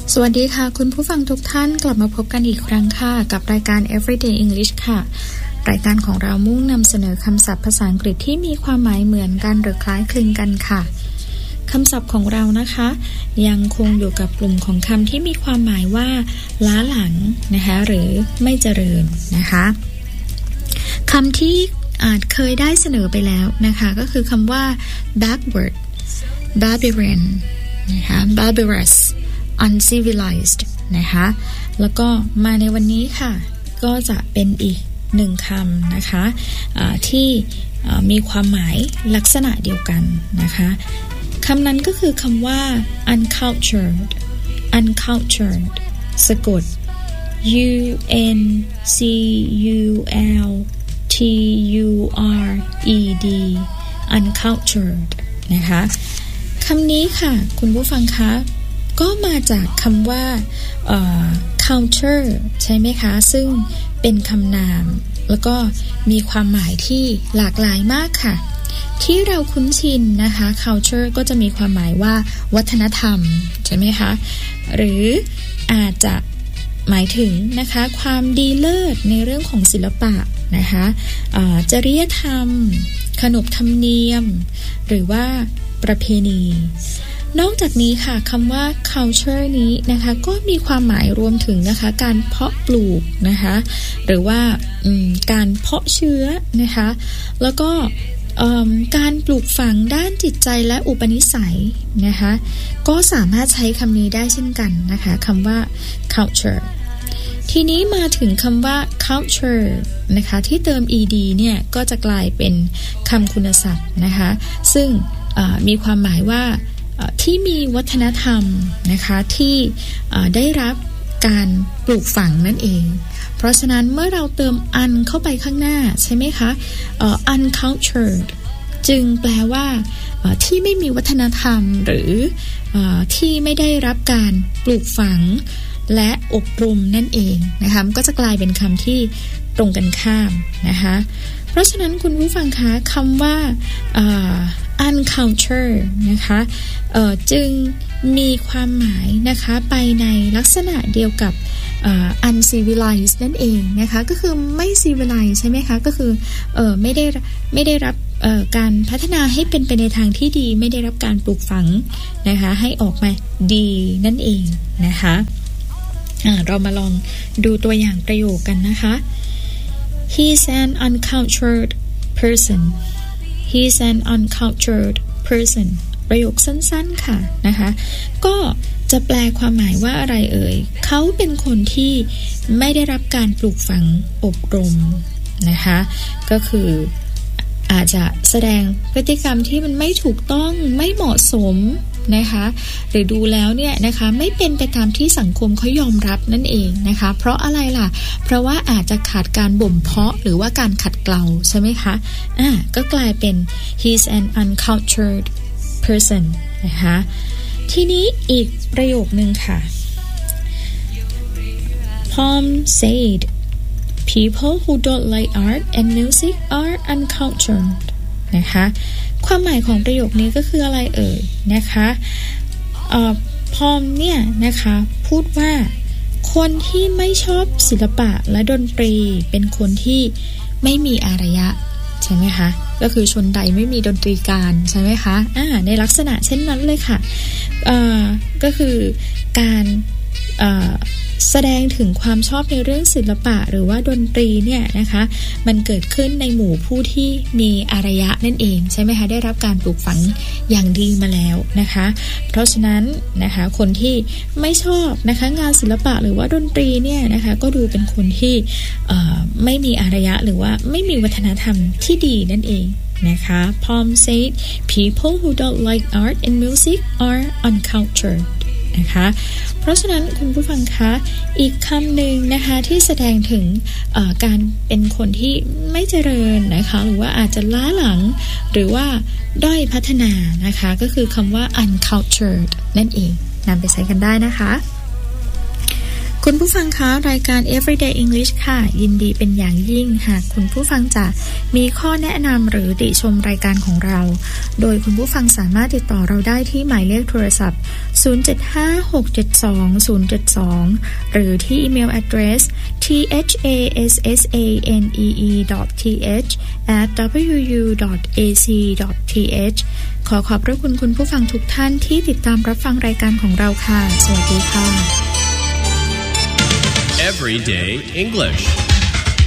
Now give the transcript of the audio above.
สวัสดีค่ะคุณผู้ฟังทุกท่านกลับมาพบกันอีกครั้งค่ะกับรายการ Everyday English ค่ะรายการของเรามุ่งนำเสนอคำศัพท์ภาษาอังกฤษที่มีความหมายเหมือนกันหรือคล้ายคลึงกันค่ะคำศัพท์ของเรานะคะยังคงอยู่กับกลุ่มของคำที่มีความหมายว่าล้าหลังนะคะหรือไม่เจริญนะคะคำที่อาจเคยได้เสนอไปแล้วนะคะก็คือคำว่า backward barbarian นะคะ barbarous uncivilized นะคะแล้วก็มาในวันนี้ค่ะก็จะเป็นอีกหนึ่งคำนะคะที่มีความหมายลักษณะเดียวกันนะคะคำนั้นก็คือคำว่า uncultured uncultured สะกด u n c u l t u r e d uncultured นะคะคำนี้ค่ะคุณผู้ฟังคะก็มาจากคำว่าculture ใช่ไหมคะซึ่งเป็นคำนามแล้วก็มีความหมายที่หลากหลายมากค่ะที่เราคุ้นชินนะคะ culture ก็จะมีความหมายว่าวัฒนธรรมใช่ไหมคะหรืออาจจะหมายถึงนะคะความดีเลิศในเรื่องของศิลปะนะคะจริยธรรมขนบธรรมเนียมหรือว่าประเพณีนอกจากนี้ค่ะคำว่า culture นี้นะคะก็มีความหมายรวมถึงนะคะการเพาะปลูกนะคะหรือว่าการเพาะเชื้อนะคะแล้วก็การปลูกฝังด้านจิตใจและอุปนิสัยนะคะก็สามารถใช้คำนี้ได้เช่นกันนะคะคำว่า culture ทีนี้มาถึงคำว่า culture นะคะที่เติม ed เนี่ยก็จะกลายเป็นคำคุณศัพท์นะคะซึ่งมีความหมายว่าที่มีวัฒนธรรมนะคะที่ได้รับการปลูกฝังนั่นเองเพราะฉะนั้นเมื่อเราเติม un เข้าไปข้างหน้าใช่ไหมคะuncultured จึงแปลว่าที่ไม่มีวัฒนธรรมหรือที่ไม่ได้รับการปลูกฝังและอบรมนั่นเองนะคะก็จะกลายเป็นคำที่ตรงกันข้ามนะคะเพราะฉะนั้นคุณผู้ฟังคะคำว่าuncultured นะคะจึงมีความหมายนะคะไปในลักษณะเดียวกับuncivilized นั่นเองนะคะก็คือไม่ civilized ใช่ไหมคะก็คือไม่ได้รับการพัฒนาให้เป็นไปในทางที่ดีไม่ได้รับการปลูกฝังนะคะให้ออกมาดีนั่นเองนะคะเรามาลองดูตัวอย่างประโยคกันนะคะ He's an uncultured person He's an uncultured person ประโยคสั้นๆค่ะนะคะก็จะแปลความหมายว่าอะไรเอ่ยเขาเป็นคนที่ไม่ได้รับการปลูกฝังอบรมนะคะก็คืออาจจะแสดงพฤติกรรมที่มันไม่ถูกต้องไม่เหมาะสมนะคะหรือดูแล้วเนี่ยนะคะไม่เป็นไปตามที่สังคมเขายอมรับนั่นเองนะคะเพราะอะไรล่ะเพราะว่าอาจจะขาดการบ่มเพาะหรือว่าการขัดเกลาใช่ไหมคะก็กลายเป็น he's an uncultured person นะคะทีนี้อีกประโยคนึงค่ะ Palm said people who don't like art and music are uncultured นะคะความหมายของประโยคนี้ก็คืออะไรเอ่ยนะคะพอมเนี่ยนะคะพูดว่าคนที่ไม่ชอบศิลปะและดนตรีเป็นคนที่ไม่มีอารยะใช่ไหมคะก็คือชนใดไม่มีดนตรีการใช่ไหมคะในลักษณะเช่นนั้นเลยค่ะก็คือการแสดงถึงความชอบในเรื่องศิลปะหรือว่าดนตรีเนี่ยนะคะมันเกิดขึ้นในหมู่ผู้ที่มีอารยะนั่นเองใช่ไหมคะได้รับการปลูกฝังอย่างดีมาแล้วนะคะเพราะฉะนั้นนะคะคนที่ไม่ชอบนะคะงานศิลปะหรือว่าดนตรีเนี่ยนะคะก็ดูเป็นคนที่ไม่มีอารยะหรือว่าไม่มีวัฒนธรรมที่ดีนั่นเองนะคะ Palm said people who don't like art and music are uncultured นะคะเพราะฉะนั้นคุณผู้ฟังคะอีกคำหนึ่งนะคะที่แสดงถึงการเป็นคนที่ไม่เจริญนะคะหรือว่าอาจจะล้าหลังหรือว่าด้อยพัฒนานะคะก็คือคำว่า uncultured นั่นเองนำไปใช้กันได้นะคะคุคุณผู้ฟังคะรายการ Everyday English ค่ะยินดีเป็นอย่างยิ่งหากคุณผู้ฟังจะมีข้อแนะนำหรือติชมรายการของเราโดยคุณผู้ฟังสามารถติดต่อเราได้ที่หมายเลขโทรศัพท์075-672-072หรือที่อีเมล address thassanee.th@wuu.ac.th ขอขอบพระคุณคุณผู้ฟังทุกท่านที่ติดตามรับฟังรายการของเราค่ะสวัสดีค่ะ Everyday English